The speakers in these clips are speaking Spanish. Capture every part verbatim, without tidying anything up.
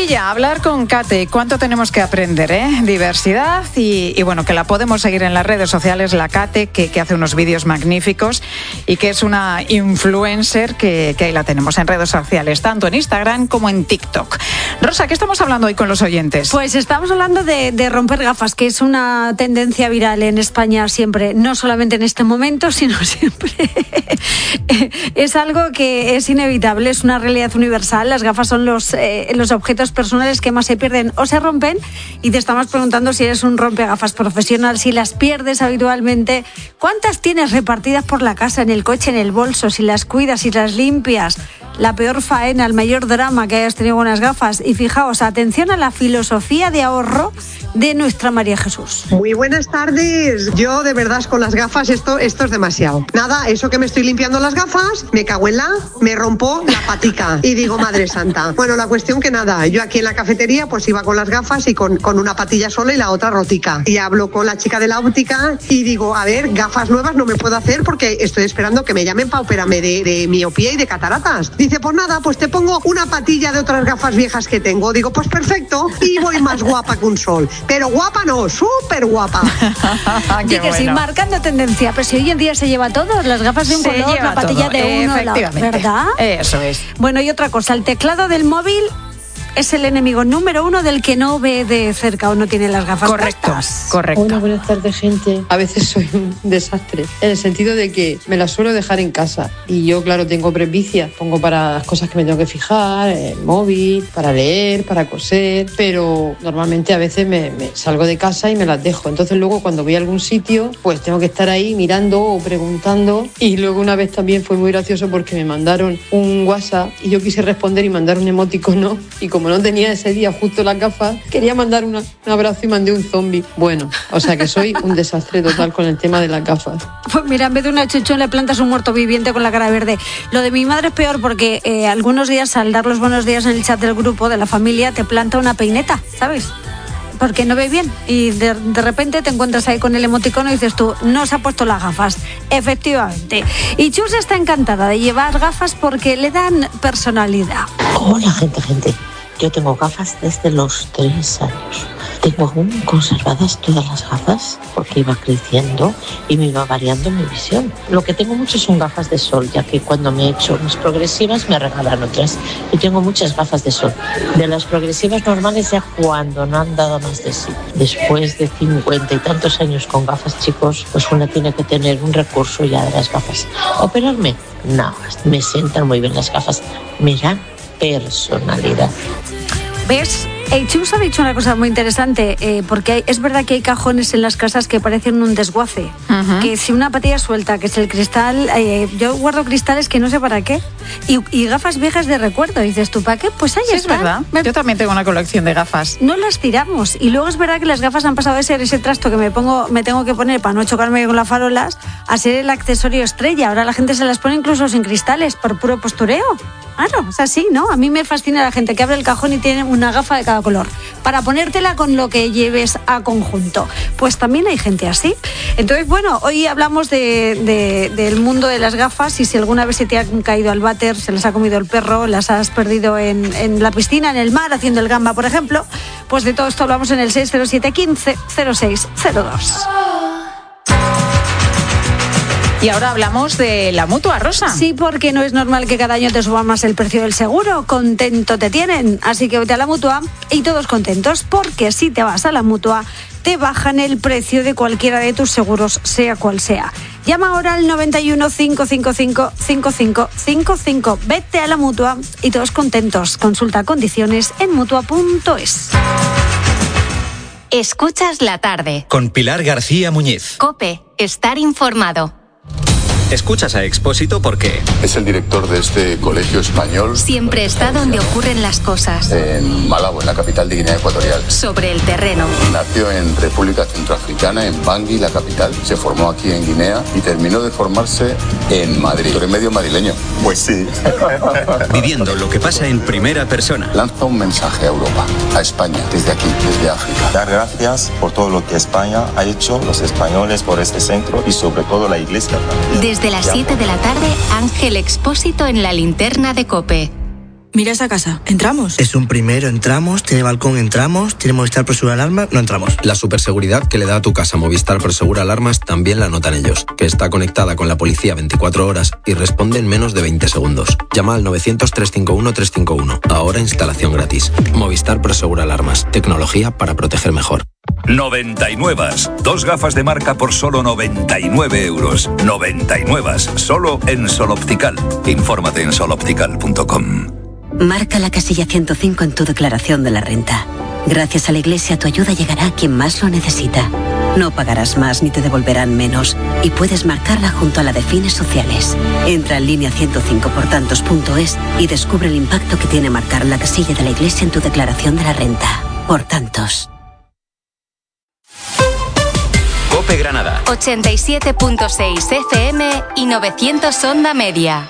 Maravilla, hablar con Kate. ¿Cuánto tenemos que aprender, eh? Diversidad y, y bueno, que la podemos seguir en las redes sociales, la Kate, que, que hace unos vídeos magníficos y que es una influencer que, que ahí la tenemos en redes sociales, tanto en Instagram como en TikTok. Rosa, ¿qué estamos hablando hoy con los oyentes? Pues estamos hablando de, de romper gafas, que es una tendencia viral en España siempre, no solamente en este momento, sino siempre. Es algo que es inevitable, es una realidad universal. Las gafas son los, eh, los objetos personales que más se pierden o se rompen, y te estamos preguntando si eres un rompegafas profesional, si las pierdes habitualmente, cuántas tienes repartidas por la casa, en el coche, en el bolso, si las cuidas, si las limpias, la peor faena, el mayor drama que hayas tenido con las gafas. Y fijaos, atención a la filosofía de ahorro de nuestra María Jesús. Muy buenas tardes. Yo, de verdad, con las gafas esto, esto es demasiado. Nada, eso que me estoy limpiando las gafas, me cago en la, me rompo la patica y digo, Madre Santa. Bueno, la cuestión que nada, yo aquí en la cafetería pues iba con las gafas y con, con una patilla sola y la otra rotica. Y hablo con la chica de la óptica y digo, a ver, gafas nuevas no me puedo hacer porque estoy esperando que me llamen para operarme de, de miopía y de cataratas. Dice, pues nada, pues te pongo una patilla de otras gafas viejas que tengo. Digo, pues perfecto, y voy más guapa que un sol. Pero guapa no, súper guapa. Y que bueno, sí, marcando tendencia. Pero si hoy en día se lleva todo, las gafas de un se color, la patilla todo, de uno, la, ¿verdad? Eso es. Bueno, y otra cosa, el teclado del móvil es el enemigo número uno del que no ve de cerca o no tiene las gafas correcto, puestas. Correcto. Hola, buenas tardes, gente. A veces soy un desastre, en el sentido de que me las suelo dejar en casa. Y yo, claro, tengo presbicia. Pongo para las cosas que me tengo que fijar, el móvil, para leer, para coser. Pero normalmente a veces me, me salgo de casa y me las dejo. Entonces luego cuando voy a algún sitio, pues tengo que estar ahí mirando o preguntando. Y luego una vez también fue muy gracioso porque me mandaron un WhatsApp y yo quise responder y mandar un emoticono. Y como Como no tenía ese día justo las gafas, quería mandar una, un abrazo y mandé un zombie. Bueno, o sea que soy un desastre total con el tema de las gafas. Pues mira, en vez de una chuchón le plantas un muerto viviente con la cara verde. Lo de mi madre es peor porque eh, algunos días al dar los buenos días en el chat del grupo de la familia te planta una peineta, ¿sabes? Porque no ve bien y de, de repente te encuentras ahí con el emoticono y dices tú, no se ha puesto las gafas. Efectivamente. Y Chus está encantada de llevar gafas porque le dan personalidad. Hola, gente, gente. Yo tengo gafas desde los tres años. Tengo aún conservadas todas las gafas porque iba creciendo y me iba variando mi visión. Lo que tengo mucho son gafas de sol, ya que cuando me he hecho mis progresivas me regalan otras. Y tengo muchas gafas de sol. De las progresivas normales ya cuando no han dado más de sí. Después de cincuenta y tantos años con gafas, chicos, pues una tiene que tener un recurso ya de las gafas. ¿Operarme? No, me sientan muy bien las gafas. Me dan personalidad. ¿Ves? El Chus ha dicho una cosa muy interesante, eh, porque hay, es verdad que hay cajones en las casas que parecen un desguace. Uh-huh. Que si una patilla suelta, que es el cristal, eh, yo guardo cristales que no sé para qué, y, y gafas viejas de recuerdo. Y dices, ¿tú para qué? Pues ahí sí, están. Es verdad. Yo también tengo una colección de gafas. No las tiramos. Y luego es verdad que las gafas han pasado de ser ese trasto que me pongo, me tengo que poner para no chocarme con las farolas, a ser el accesorio estrella. Ahora la gente se las pone incluso sin cristales, por puro postureo. Claro, es así, ¿no? A mí me fascina la gente que abre el cajón y tiene una gafa de cada color para ponértela con lo que lleves a conjunto. Pues también hay gente así. Entonces, bueno, hoy hablamos de, de, del mundo de las gafas y si alguna vez se te han caído al váter, se las ha comido el perro, las has perdido en, en la piscina, en el mar, haciendo el gamba, por ejemplo, pues de todo esto hablamos en el seis cero siete, quince, cero seis cero dos. Y ahora hablamos de la Mutua, Rosa. Sí, porque no es normal que cada año te suba más el precio del seguro. Contento te tienen. Así que vete a la Mutua y todos contentos, porque si te vas a la Mutua, te bajan el precio de cualquiera de tus seguros, sea cual sea. Llama ahora al noventa y uno, cinco cinco cinco, cinco cinco cinco cinco. Vete a la Mutua y todos contentos. Consulta condiciones en mutua punto es. Escuchas la tarde. Con Pilar García Muñiz. COPE. Estar informado. Escuchas a Expósito porque es el director de este colegio español. Siempre está donde ocurren las cosas. En Malabo, en la capital de Guinea Ecuatorial. Sobre el terreno. Nació en República Centroafricana, en Bangui, la capital. Se formó aquí en Guinea y terminó de formarse en Madrid. ¿Tú eres medio madrileño? Pues sí. Viviendo lo que pasa en primera persona. Lanza un mensaje a Europa, a España, desde aquí, desde África. Dar gracias por todo lo que España ha hecho, los españoles, por este centro y sobre todo la Iglesia también. Desde las siete de la tarde, Ángel Expósito en la linterna de COPE. Mira esa casa. ¿Entramos? Es un primero, entramos, tiene balcón, entramos, tiene Movistar Prosegura Alarmas, no entramos. La superseguridad que le da a tu casa Movistar Prosegura Alarmas también la notan ellos, que está conectada con la policía veinticuatro horas y responde en menos de veinte segundos. Llama al novecientos, trescientos cincuenta y uno, trescientos cincuenta y uno. Ahora instalación gratis. Movistar Prosegura Alarmas. Tecnología para proteger mejor. noventa y nueve. Dos gafas de marca por solo noventa y nueve euros. noventa y nueve. Solo en Sol Optical. Infórmate en sol optical punto com. Marca la casilla ciento cinco en tu declaración de la renta. Gracias a la Iglesia tu ayuda llegará a quien más lo necesita. No pagarás más ni te devolverán menos y puedes marcarla junto a la de fines sociales. Entra en línea ciento cinco por tantos punto es y descubre el impacto que tiene marcar la casilla de la Iglesia en tu declaración de la renta. Por tantos. COPE Granada. ochenta y siete punto seis F M y novecientos Onda Media.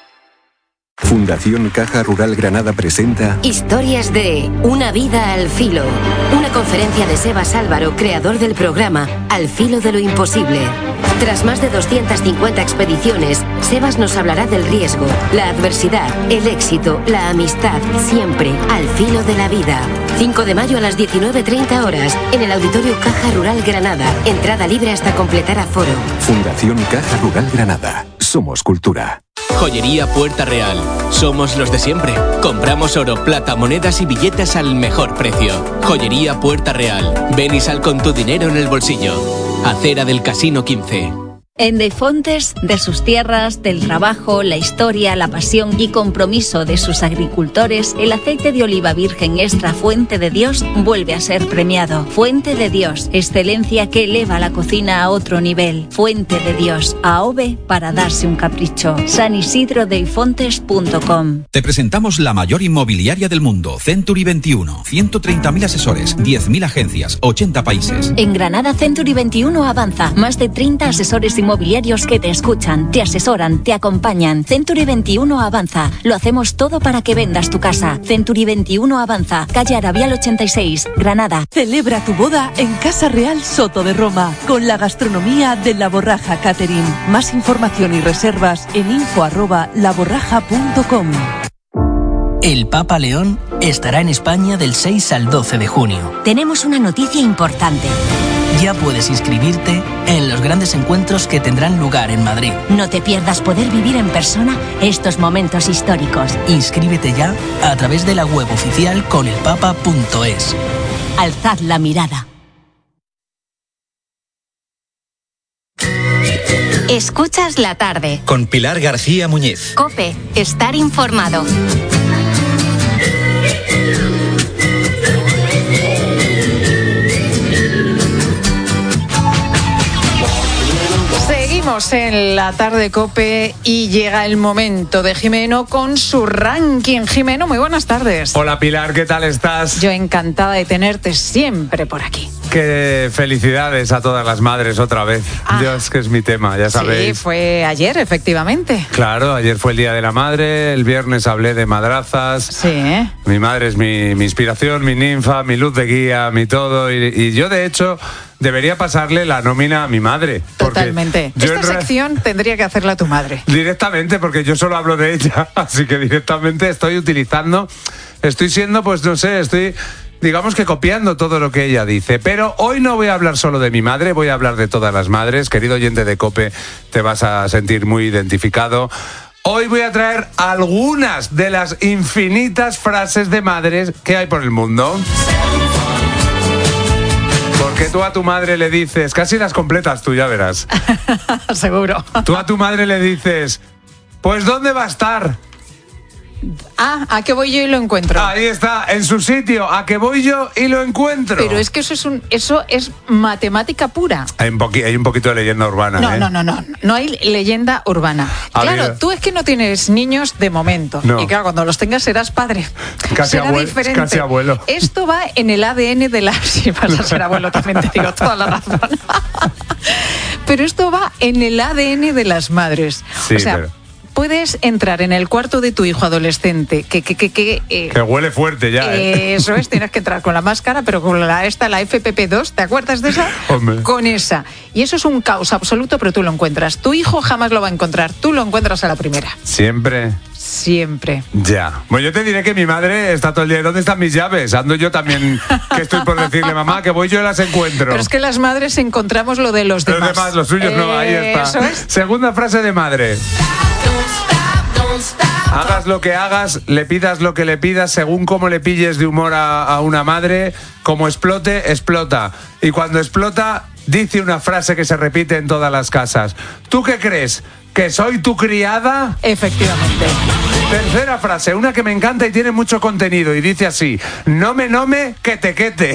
Fundación Caja Rural Granada presenta Historias de Una vida al filo. Una conferencia de Sebas Álvaro, creador del programa Al filo de lo imposible. Tras más de doscientas cincuenta expediciones, Sebas nos hablará del riesgo, la adversidad, el éxito, la amistad, siempre al filo de la vida. cinco de mayo a las diecinueve treinta horas, en el Auditorio Caja Rural Granada. Entrada libre hasta completar aforo. Fundación Caja Rural Granada. Somos cultura. Joyería Puerta Real. Somos los de siempre. Compramos oro, plata, monedas y billetes al mejor precio. Joyería Puerta Real. Ven y sal con tu dinero en el bolsillo. Acera del Casino quince. En Deifontes, de sus tierras, del trabajo, la historia, la pasión y compromiso de sus agricultores, el aceite de oliva virgen extra Fuente de Dios vuelve a ser premiado. Fuente de Dios, excelencia que eleva la cocina a otro nivel. Fuente de Dios, AOVE para darse un capricho. san isidro deifontes punto com. Te presentamos la mayor inmobiliaria del mundo, Century veintiuno. ciento treinta mil asesores, diez mil agencias, ochenta países. En Granada, Century veintiuno avanza. Más de treinta asesores inmobiliarios que te escuchan, te asesoran, te acompañan. Century veintiuno avanza. Lo hacemos todo para que vendas tu casa. Century veintiuno avanza. Calle Arabial ochenta y seis, Granada. Celebra tu boda en Casa Real Soto de Roma, con la gastronomía de La Borraja Catering. Más información y reservas en info arroba laborraja punto com. El Papa León estará en España del seis al doce de junio. Tenemos una noticia importante. Ya puedes inscribirte en los grandes encuentros que tendrán lugar en Madrid. No te pierdas poder vivir en persona estos momentos históricos. Inscríbete ya a través de la web oficial con el papa punto es. Alzad la mirada. Escuchas la tarde. Con Pilar García Muñiz. COPE. Estar informado. Seguimos en la tarde COPE y llega el momento de Jimeno con su ranking. Jimeno, muy buenas tardes. Hola Pilar, ¿qué tal estás? Yo encantada de tenerte siempre por aquí. Qué felicidades a todas las madres otra vez. Ah, Dios, que es mi tema, ya sabéis. Sí, fue ayer, efectivamente. Claro, ayer fue el Día de la Madre, el viernes hablé de madrazas. Sí, ¿eh? Mi madre es mi, mi inspiración, mi ninfa, mi luz de guía, mi todo. Y, y yo, de hecho, debería pasarle la nómina a mi madre. Totalmente. Esta re... sección tendría que hacerla tu madre. Directamente, porque yo solo hablo de ella. Así que directamente estoy utilizando, estoy siendo, pues no sé, estoy... digamos que copiando todo lo que ella dice. Pero hoy no voy a hablar solo de mi madre, voy a hablar de todas las madres. Querido oyente de COPE, te vas a sentir muy identificado. Hoy voy a traer algunas de las infinitas frases de madres que hay por el mundo. Porque tú a tu madre le dices, casi las completas tú, ya verás. Seguro. Tú a tu madre le dices, pues ¿dónde va a estar? Ah, ¿a qué voy yo y lo encuentro? Ahí está, en su sitio, ¿a qué voy yo y lo encuentro? Pero es que eso es un, eso es matemática pura. Hay un, poqui, hay un poquito de leyenda urbana, no, ¿eh? No, no, no, no hay leyenda urbana. A claro, ver. tú es que no tienes niños de momento. No. Y claro, cuando los tengas serás padre. Casi, Será abuelo, diferente. casi abuelo. Esto va en el A D N de la... Si vas a ser abuelo también te digo toda la razón. Pero esto va en el A D N de las madres. Sí, o sea, pero... puedes entrar en el cuarto de tu hijo adolescente que que que que, eh, que huele fuerte ya, ¿eh? Eso es, tienes que entrar con la máscara, pero con la esta la F P P dos, ¿te acuerdas de esa? Hombre. Con esa. Y eso es un caos absoluto, pero tú lo encuentras. Tu hijo jamás lo va a encontrar, tú lo encuentras a la primera. Siempre. siempre. Ya. Bueno, yo te diré que mi madre está todo el día, ¿dónde están mis llaves? Ando yo también, que estoy por decirle, mamá, que voy yo y las encuentro. Pero es que las madres encontramos lo de los demás. Los demás, los suyos, eh, no, ahí está. Eso es. Segunda frase de madre. Hagas lo que hagas, le pidas lo que le pidas, según cómo le pilles de humor a, a una madre, como explote, explota. Y cuando explota, dice una frase que se repite en todas las casas. ¿Tú qué crees? ¿Que soy tu criada? Efectivamente. Tercera frase, una que me encanta y tiene mucho contenido, y dice así: no me nome, que te quete.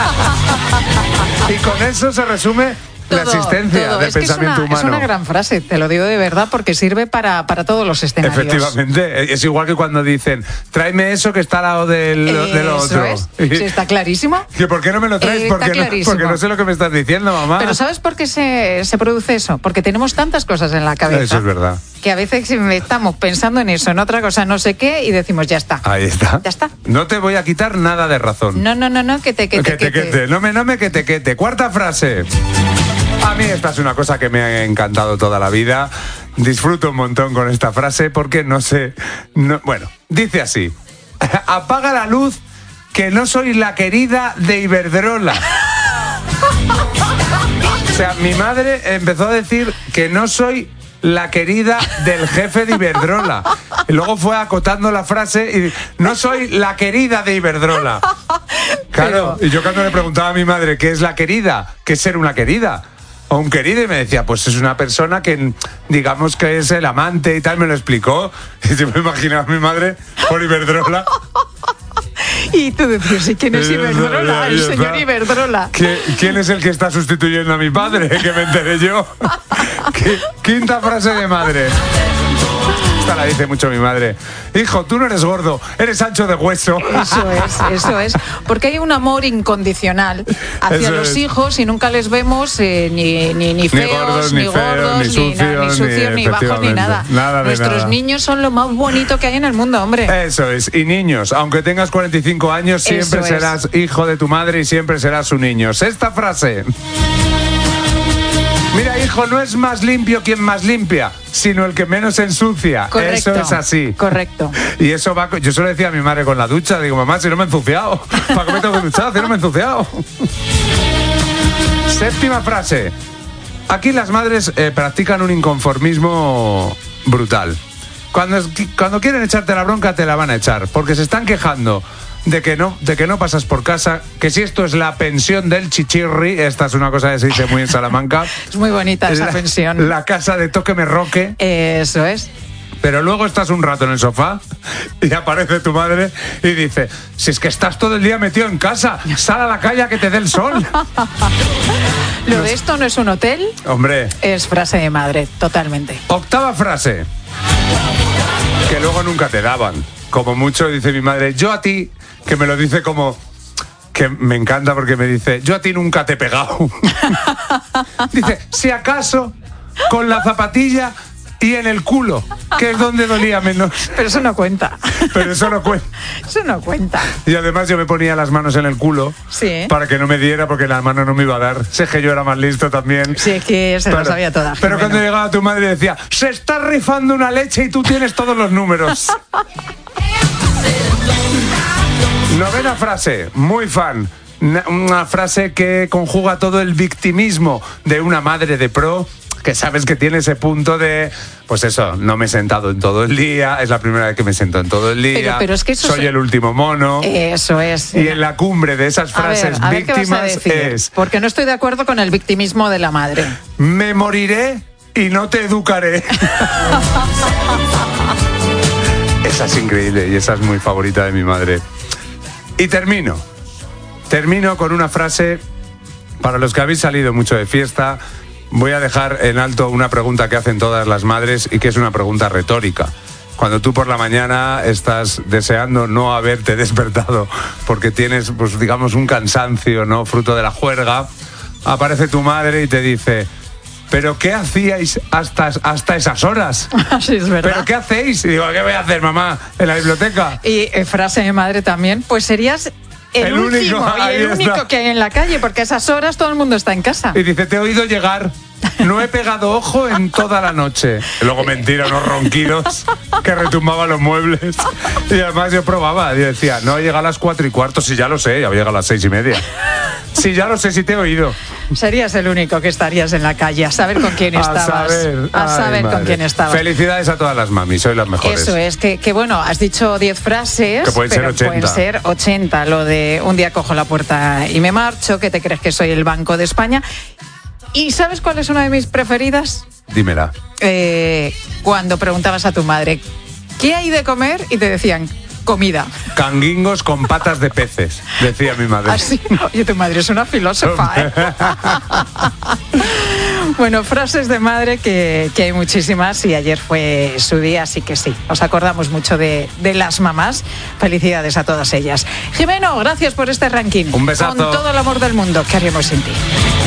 Y con eso se resume Todo, la existencia todo. del Es que pensamiento es una, humano. Es una gran frase, te lo digo de verdad, porque sirve para, para todos los escenarios. Efectivamente, es igual que cuando dicen, tráeme eso que está al lado del, de lo Eso otro. es. Sí, está clarísimo. ¿Que ¿Por qué no me lo traes? Eh, porque, está no, clarísimo. porque no sé lo que me estás diciendo, mamá. Pero ¿sabes por qué se, se produce eso? Porque tenemos tantas cosas en la cabeza. Eso es verdad. Que a veces estamos pensando en eso, en otra cosa, no sé qué, y decimos, ya está. Ahí está. Ya está. No te voy a quitar nada de razón. No, no, no, no, que te, que te, que te, que te. No me nome, que te quete. Cuarta frase. A mí esta es una cosa que me ha encantado toda la vida. Disfruto un montón con esta frase porque no sé... No, bueno, dice así. Apaga la luz, que no soy la querida de Iberdrola. O sea, mi madre empezó a decir que no soy la querida del jefe de Iberdrola. Y luego fue acotando la frase y no soy la querida de Iberdrola. Claro, y yo cuando le preguntaba a mi madre qué es la querida, qué es ser una querida o un querido, y me decía, pues es una persona que digamos que es el amante y tal, me lo explicó. Y yo me imaginaba a mi madre por Iberdrola. Y tú decías, ¿y quién es Iberdrola? El señor Iberdrola. ¿Quién es el que está sustituyendo a mi padre? Que me enteré yo. Quinta frase de madre. Esta la dice mucho mi madre. Hijo, tú no eres gordo, eres ancho de hueso. Eso es, eso es. Porque hay un amor incondicional hacia Eso los es. hijos y nunca les vemos eh, ni, ni, ni feos, Ni gordos, ni, ni feos, gordos, ni ni, sucios, na- ni, ni- sucios, ni bajos, ni efectivamente. nada. Nada de Nuestros nada. niños son lo más bonito que hay en el mundo, hombre. Eso es. Y niños, aunque tengas cuarenta y cinco años, siempre Eso es. serás hijo de tu madre y siempre serás su niño. Sexta frase. Mira, hijo, no es más limpio quien más limpia, sino el que menos ensucia. Correcto. Eso es así. Correcto. Y eso va... con- Yo se lo decía a mi madre con la ducha. Digo, mamá, si no me he ensuciado. ¿Para qué me tengo que duchar si no me he ensuciado? Séptima frase. Aquí las madres eh, practican un inconformismo brutal. Cuando, es- cuando quieren echarte la bronca, te la van a echar. Porque se están quejando de que no, de que no pasas por casa, que si esto es la pensión del chichirri, esta es una cosa que se dice muy en Salamanca. Es muy bonita esa la, pensión. La casa de toque me roque. Eso es. Pero luego estás un rato en el sofá y aparece tu madre y dice, si es que estás todo el día metido en casa, sal a la calle a que te dé el sol. Lo de esto no es un hotel, Hombre. es frase de madre, totalmente. Octava frase. Que luego nunca te daban. Como mucho dice mi madre, yo a ti, que me lo dice como... Que me encanta porque me dice, yo a ti nunca te he pegado. Dice, si acaso, con la zapatilla y en el culo, que es donde dolía menos. Pero eso no cuenta. Pero eso no cuenta. Eso no cuenta. Y además yo me ponía las manos en el culo Sí. para que no me diera, porque la mano no me iba a dar. Sé que yo era más listo también. Sí, es que se lo Pero- sabía toda. Pero Jimeno. cuando llegaba tu madre decía, se está rifando una leche y tú tienes todos los números. Novena frase, muy fan. Na- Una frase que conjuga todo el victimismo de una madre de pro, que sabes que tiene ese punto de, pues eso, no me he sentado en todo el día, es la primera vez que me siento en todo el día, Pero- pero es que eso soy se- el último mono. Eso es. Y en la cumbre de esas A ver, frases a ver qué vas a víctimas decir, es, porque no estoy de acuerdo con el victimismo de la madre. me moriré y no te educaré. Esa es increíble y esa es muy favorita de mi madre. Y termino. Termino con una frase, para los que habéis salido mucho de fiesta, voy a dejar en alto una pregunta que hacen todas las madres y que es una pregunta retórica. Cuando tú por la mañana estás deseando no haberte despertado porque tienes, pues digamos, un cansancio, ¿no?, fruto de la juerga, aparece tu madre y te dice, ¿pero qué hacíais hasta, hasta esas horas? Sí, es verdad. ¿Pero qué hacéis? Y digo, ¿qué voy a hacer, mamá? ¿En la biblioteca? Y eh, frase de madre también, pues serías el, El único, último y ahí el está. único que hay en la calle, porque a esas horas todo el mundo está en casa. Y dice, te he oído llegar. No he pegado ojo en toda la noche. Y luego mentira, unos ronquidos que retumbaban los muebles. Y además yo probaba, yo decía, no, llega a las cuatro y cuarto, si ya lo sé, ya llega a las seis y media. Si ya lo sé, si te he oído. Serías el único que estarías en la calle, a saber con quién estabas. A saber, a saber ay, con quién estabas. Felicidades a todas las mamis, sois las mejores. Eso es, que, que bueno, has dicho diez frases, que pueden pero ser ochenta. pueden ser ochenta. Lo de un día cojo la puerta y me marcho, que te crees que soy el Banco de España. ¿Y sabes cuál es una de mis preferidas? Dímela. Eh, cuando preguntabas a tu madre, ¿qué hay de comer? Y te decían, comida. Canguingos con patas de peces, decía mi madre. Así, oye, tu madre es una filósofa, ¿eh? Bueno, frases de madre que, que hay muchísimas y ayer fue su día, así que sí, os acordamos mucho de, de las mamás. Felicidades a todas ellas. Jimeno, gracias por este ranking. Un besazo. Con todo el amor del mundo, ¿qué haríamos sin ti?